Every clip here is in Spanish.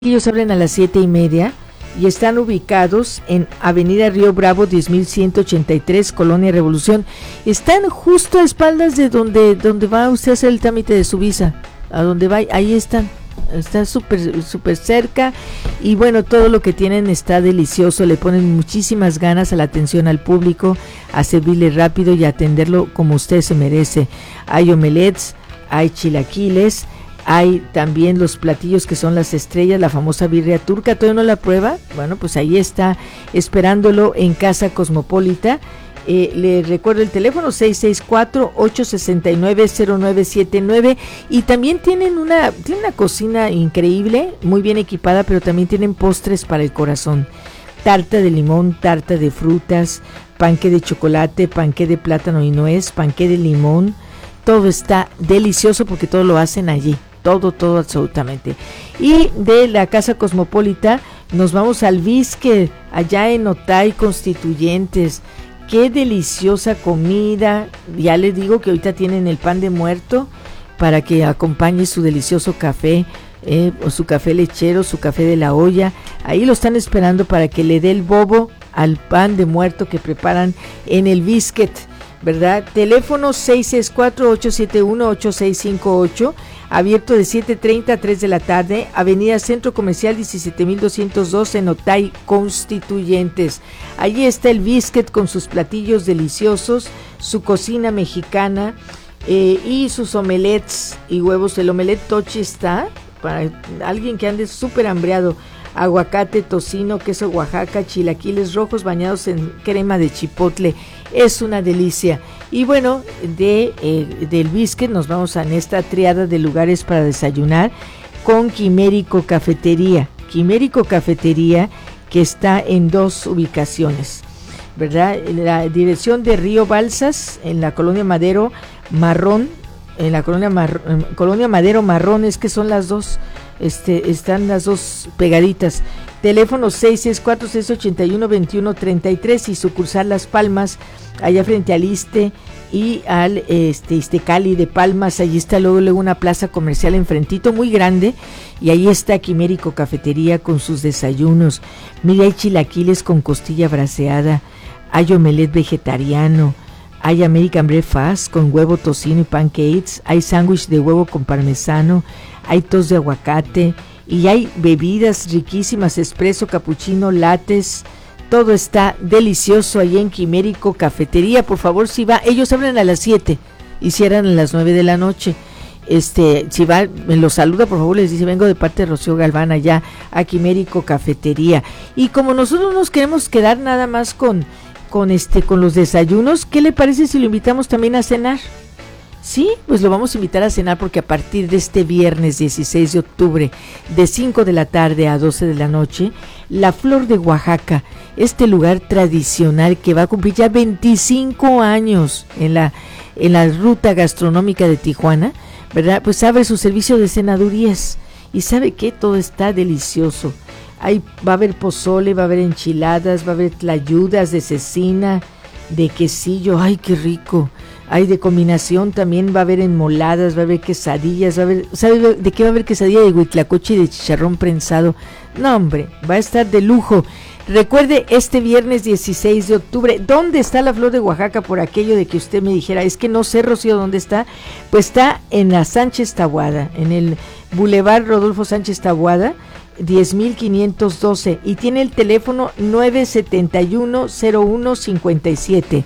Ellos abren a las 7:30 y están ubicados en Avenida Río Bravo 10.183, Colonia Revolución. Están justo a espaldas de donde va usted a hacer el trámite de su visa. A donde va, ahí están. Está súper cerca y bueno, todo lo que tienen está delicioso. Le ponen muchísimas ganas a la atención al público, a servirle rápido y a atenderlo como usted se merece. Hay omelets, hay chilaquiles. Hay también los platillos que son las estrellas, la famosa birria turca. ¿Todavía no la prueba? Bueno, pues ahí está esperándolo en Casa Cosmopolita. Le recuerdo el teléfono 664-869-0979 y también tienen una cocina increíble, muy bien equipada, pero también tienen postres para el corazón. Tarta de limón, tarta de frutas, panqué de chocolate, panqué de plátano y nuez, panqué de limón. Todo está delicioso porque todo lo hacen allí. Todo absolutamente. Y de la Casa Cosmopolita nos vamos al Bisque, allá en Otay Constituyentes. Qué deliciosa comida. Ya les digo que ahorita tienen el pan de muerto para que acompañe su delicioso café, o su café lechero, su café de la olla. Ahí lo están esperando para que le dé el bobo al pan de muerto que preparan en el Biscuit, ¿verdad? Teléfono 664-871-8658, abierto de 7:30 a 3 de la tarde, Avenida Centro Comercial 17.202 en Otay Constituyentes. Allí está el Biscuit con sus platillos deliciosos, su cocina mexicana y sus omelets y huevos. El omelet Tochi está para alguien que ande súper hambreado. Aguacate, tocino, queso Oaxaca, chilaquiles rojos bañados en crema de chipotle. Es una delicia. Y bueno, del Biscuit nos vamos en esta triada de lugares para desayunar con Quimérico Cafetería. Quimérico Cafetería, que está en dos ubicaciones, ¿verdad? La dirección de Río Balsas, en la Colonia Madero Marrón, en la Colonia Madero Marrón, es que son las dos. Están las dos pegaditas. Teléfono 664-681-2133 y sucursal Las Palmas, allá frente al ISSSTE y al Iztecali de Palmas. Allí está luego una plaza comercial enfrentito muy grande y ahí está Quimérico Cafetería con sus desayunos. Mira, hay chilaquiles con costilla braseada, hay omelet vegetariano, hay American Breakfast con huevo, tocino y pancakes, hay sándwich de huevo con parmesano, hay tos de aguacate y hay bebidas riquísimas, espresso, cappuccino, lattes. Todo está delicioso ahí en Quimérico Cafetería. Por favor, si va, ellos abren a las 7 y cierran a las 9 de la noche. Si va, me los saluda, por favor, les dice, vengo de parte de Rocío Galván allá a Quimérico Cafetería. Y como nosotros nos queremos quedar nada más con los desayunos, ¿qué le parece si lo invitamos también a cenar? Sí, pues lo vamos a invitar a cenar porque a partir de este viernes 16 de octubre, de 5 de la tarde a 12 de la noche, La Flor de Oaxaca, este lugar tradicional que va a cumplir ya 25 años en la ruta gastronómica de Tijuana, ¿verdad? Pues abre su servicio de cenadurías y ¿sabe qué? Todo está delicioso. Va a haber pozole, va a haber enchiladas, va a haber tlayudas de cecina, de quesillo, ¡ay, qué rico! Hay de combinación también, va a haber enmoladas, va a haber quesadillas, ¿sabe de qué va a haber? Quesadilla de huitlacoche y de chicharrón prensado. No, hombre, va a estar de lujo. Recuerde, este viernes 16 de octubre, ¿dónde está La Flor de Oaxaca? Por aquello de que usted me dijera, es que no sé, Rocío, ¿dónde está? Pues está en la Sánchez Taboada, en el Boulevard Rodolfo Sánchez Taboada, 10.512, y tiene el teléfono 971-0157,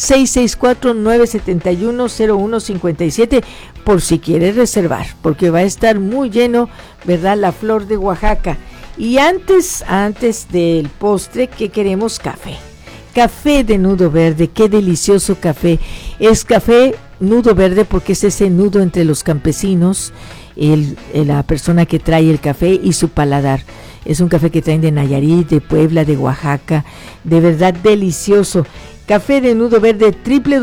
664-971-0157, por si quiere reservar, porque va a estar muy lleno, ¿verdad? La Flor de Oaxaca. Y antes del postre, ¿qué queremos? Café de nudo verde. Qué delicioso café. Es café nudo verde porque es ese nudo entre los campesinos, la persona que trae el café y su paladar. Es un café que traen de Nayarit, de Puebla, de Oaxaca, de verdad delicioso. Café de nudo verde,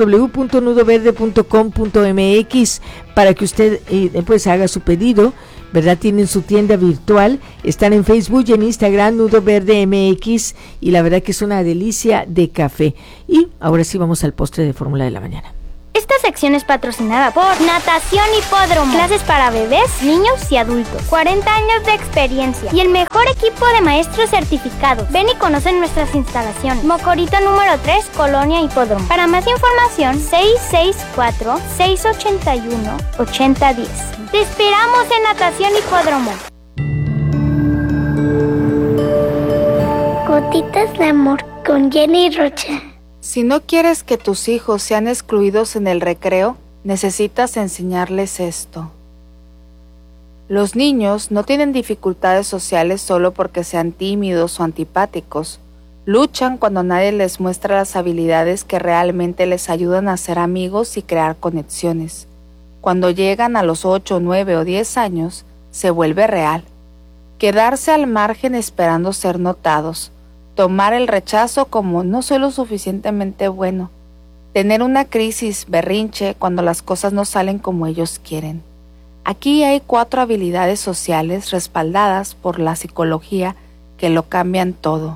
www.nudoverde.com.mx, para que usted pues haga su pedido, ¿verdad? Tienen su tienda virtual, están en Facebook y en Instagram, Nudo Verde MX, y la verdad que es una delicia de café. Y ahora sí vamos al postre de Fórmula de la Mañana. Esta sección es patrocinada por Natación Hipódromo. Clases para bebés, niños y adultos. 40 años de experiencia y el mejor equipo de maestros certificados. Ven y conoce nuestras instalaciones. Mocorito número 3, Colonia Hipódromo. Para más información, 664-681-8010. Te esperamos en Natación Hipódromo. Gotitas de amor con Jenny Rocha. Si no quieres que tus hijos sean excluidos en el recreo, necesitas enseñarles esto. Los niños no tienen dificultades sociales solo porque sean tímidos o antipáticos. Luchan cuando nadie les muestra las habilidades que realmente les ayudan a ser amigos y crear conexiones. Cuando llegan a los 8, 9 o 10 años, se vuelve real. Quedarse al margen esperando ser notados. Tomar el rechazo como no soy lo suficientemente bueno. Tener una crisis, berrinche, cuando las cosas no salen como ellos quieren. Aquí hay 4 habilidades sociales respaldadas por la psicología que lo cambian todo.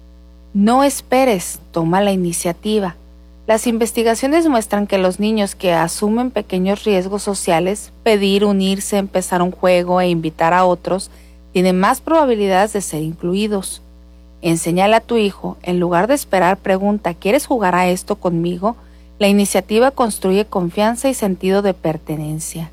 No esperes, toma la iniciativa. Las investigaciones muestran que los niños que asumen pequeños riesgos sociales, pedir, unirse, empezar un juego e invitar a otros, tienen más probabilidades de ser incluidos. Enséñale a tu hijo, en lugar de esperar, pregunta, ¿quieres jugar a esto conmigo? La iniciativa construye confianza y sentido de pertenencia.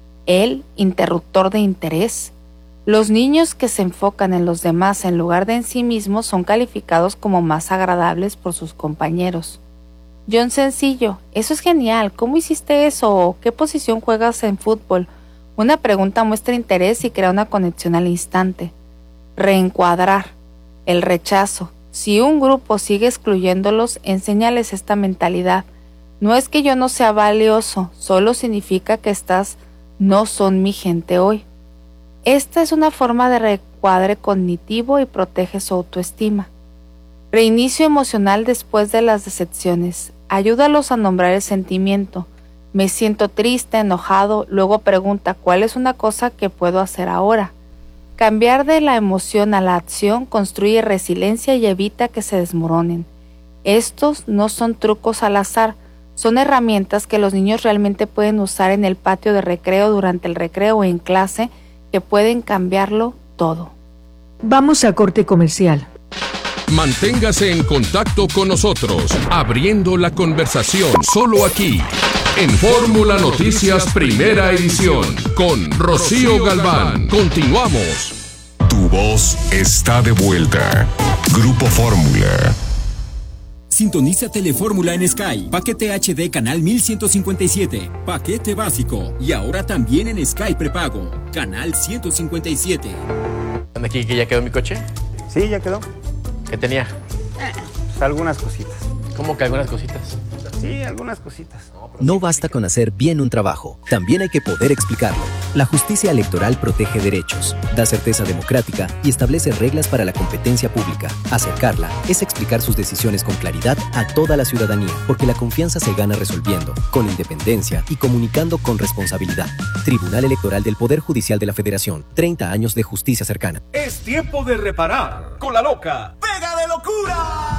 El interruptor de interés. Los niños que se enfocan en los demás en lugar de en sí mismos son calificados como más agradables por sus compañeros. John sencillo, eso es genial, ¿cómo hiciste eso? ¿O qué posición juegas en fútbol? Una pregunta muestra interés y crea una conexión al instante. Reencuadrar. El rechazo. Si un grupo sigue excluyéndolos, enséñales esta mentalidad. No es que yo no sea valioso, solo significa que estas no son mi gente hoy. Esta es una forma de reencuadre cognitivo y protege su autoestima. Reinicio emocional después de las decepciones. Ayúdalos a nombrar el sentimiento. Me siento triste, enojado, luego pregunta ¿cuál es una cosa que puedo hacer ahora? Cambiar de la emoción a la acción construye resiliencia y evita que se desmoronen. Estos no son trucos al azar, son herramientas que los niños realmente pueden usar en el patio de recreo, durante el recreo o en clase, que pueden cambiarlo todo. Vamos a corte comercial. Manténgase en contacto con nosotros, abriendo la conversación solo aquí, en Fórmula Noticias Primera Edición, con Rocío Galván. Continuamos. Tu voz está de vuelta. Grupo Fórmula. Sintoniza Telefórmula en Sky. Paquete HD canal 1157. Paquete básico. Y ahora también en Sky prepago. Canal 157. ¿Anda aquí que ya quedó mi coche? Sí, ya quedó. ¿Qué tenía? Pues algunas cositas. ¿Cómo que algunas cositas? Sí, algunas cositas. No basta con hacer bien un trabajo, también hay que poder explicarlo. La justicia electoral protege derechos, da certeza democrática y establece reglas para la competencia pública. Acercarla es explicar sus decisiones con claridad a toda la ciudadanía, porque la confianza se gana resolviendo, con independencia y comunicando con responsabilidad. Tribunal Electoral del Poder Judicial de la Federación, 30 años de justicia cercana. Es tiempo de reparar con la loca Pega de Locura.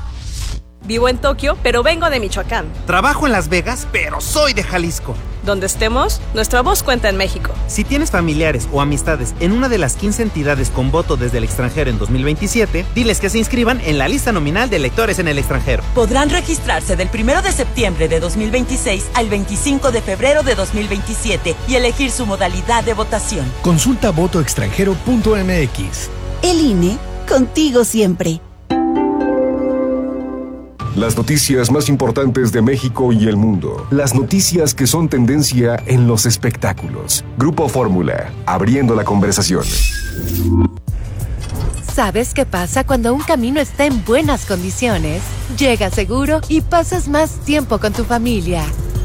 Vivo en Tokio, pero vengo de Michoacán. Trabajo en Las Vegas, pero soy de Jalisco. Donde estemos, nuestra voz cuenta en México. Si tienes familiares o amistades en una de las 15 entidades con voto desde el extranjero en 2027, diles que se inscriban en la lista nominal de electores en el extranjero. Podrán registrarse del 1 de septiembre de 2026 al 25 de febrero de 2027 y elegir su modalidad de votación. Consulta votoextranjero.mx. El INE, contigo siempre. Las noticias más importantes de México y el mundo. Las noticias que son tendencia en los espectáculos. Grupo Fórmula, abriendo la conversación. ¿Sabes qué pasa cuando un camino está en buenas condiciones? Llegas seguro y pasas más tiempo con tu familia.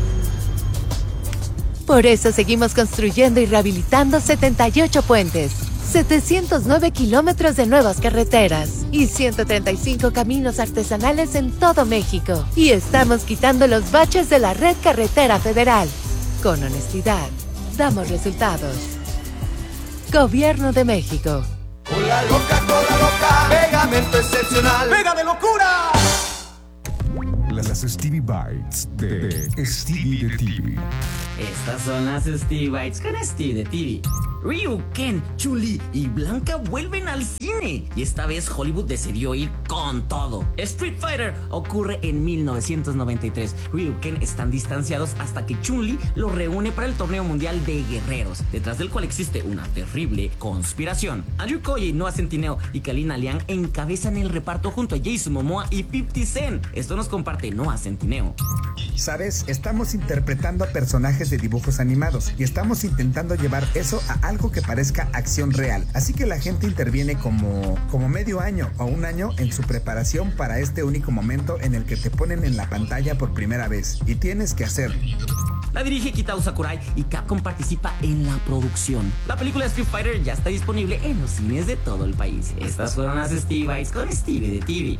Por eso seguimos construyendo y rehabilitando 78 puentes, 709 kilómetros de nuevas carreteras y 135 caminos artesanales en todo México. Y estamos quitando los baches de la red carretera federal. Con honestidad, damos resultados. Gobierno de México. Con la loca, pegamento excepcional. ¡Pega de locura! Las Stevie Bites de Stevie de TV. Estas son las Stevie Bites con Stevie de TV. Ryu, Ken, Chun-Li y Blanca vuelven al cine. Y esta vez Hollywood decidió ir con todo. Street Fighter ocurre en 1993. Ryu y Ken están distanciados hasta que Chun-Li los reúne para el torneo mundial de guerreros, detrás del cual existe una terrible conspiración. Andrew Koji, Noah Centineo y Kalina Liang encabezan el reparto junto a Jason Momoa y 50 Cent. Esto nos comparte Noah Centineo. Sabes, estamos interpretando a personajes de dibujos animados y estamos intentando llevar eso a algo que parezca acción real. Así que la gente interviene como medio año o un año en su preparación para este único momento en el que te ponen en la pantalla por primera vez. Y tienes que hacerlo. La dirige Kitao Sakurai y Capcom participa en la producción. La película Street Fighter ya está disponible en los cines de todo el país. Estas fueron las Stevie Bites con Stevie de TV.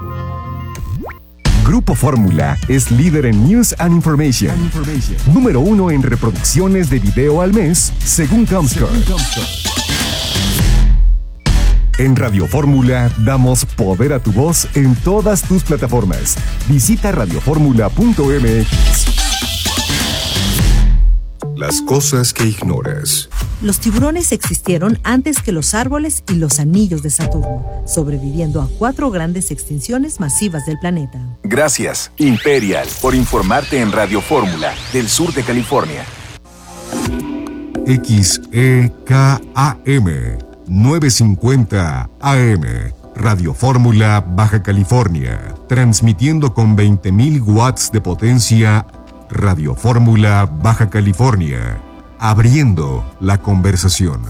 Grupo Fórmula es líder en News and Information. Número 1 en reproducciones de video al mes, según Comscore. En Radio Fórmula damos poder a tu voz en todas tus plataformas. Visita radioformula.mx. Las cosas que ignoras. Los tiburones existieron antes que los árboles y los anillos de Saturno, sobreviviendo a 4 grandes extinciones masivas del planeta. Gracias, Imperial, por informarte en Radio Fórmula, del sur de California. XEKAM 950 AM, Radio Fórmula, Baja California, transmitiendo con 20.000 watts de potencia. Radio Fórmula, Baja California, abriendo la conversación.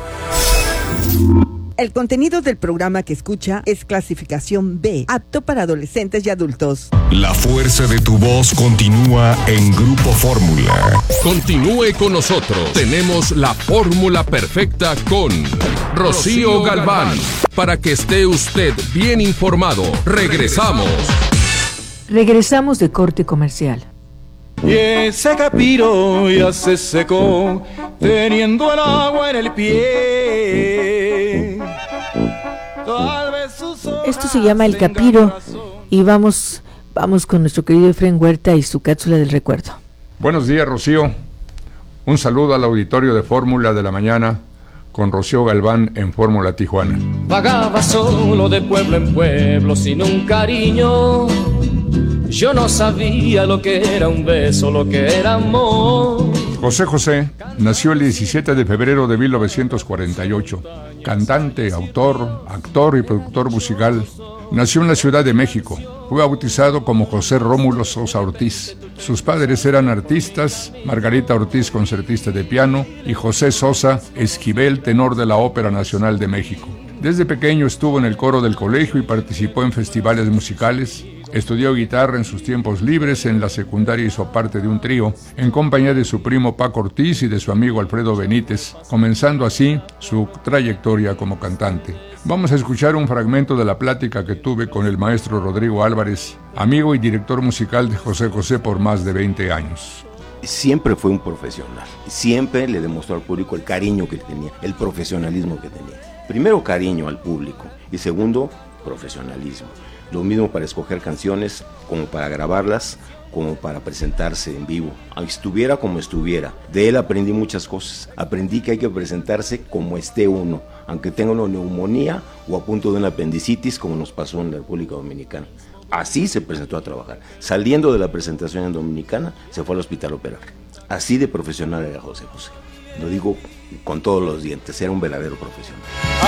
El contenido del programa que escucha es clasificación B, apto para adolescentes y adultos. La fuerza de tu voz continúa en Grupo Fórmula. Continúe con nosotros. Tenemos la fórmula perfecta con Rocío Galván. Para que esté usted bien informado. Regresamos. Regresamos de corte comercial. Y ese capiro ya se secó, teniendo el agua en el pie. Esto se llama El Capiro y vamos con nuestro querido Efraín Huerta y su cápsula del recuerdo. Buenos días, Rocío. Un saludo al auditorio de Fórmula de la Mañana con Rocío Galván en Fórmula Tijuana. Vagaba solo de pueblo en pueblo sin un cariño. Yo no sabía lo que era un beso, lo que era amor. José José nació el 17 de febrero de 1948. Cantante, autor, actor y productor musical. Nació en la Ciudad de México. Fue bautizado como José Rómulo Sosa Ortiz. Sus padres eran artistas, Margarita Ortiz, concertista de piano, y José Sosa Esquivel, tenor de la Ópera Nacional de México. Desde pequeño estuvo en el coro del colegio y participó en festivales musicales. Estudió guitarra en sus tiempos libres. En la secundaria hizo parte de un trío en compañía de su primo Paco Ortiz y de su amigo Alfredo Benítez, comenzando así su trayectoria como cantante. Vamos a escuchar un fragmento de la plática que tuve con el maestro Rodrigo Álvarez, amigo y director musical de José José por más de 20 años. Siempre fue un profesional, siempre le demostró al público el cariño que tenía, el profesionalismo que tenía. Primero, cariño al público y segundo, profesionalismo. Lo mismo para escoger canciones, como para grabarlas, como para presentarse en vivo. Estuviera como estuviera. De él aprendí muchas cosas. Aprendí que hay que presentarse como esté uno, aunque tenga una neumonía o a punto de una apendicitis, como nos pasó en la República Dominicana. Así se presentó a trabajar. Saliendo de la presentación en Dominicana, se fue al hospital a operar. Así de profesional era José José. Lo digo con todos los dientes, era un verdadero profesional.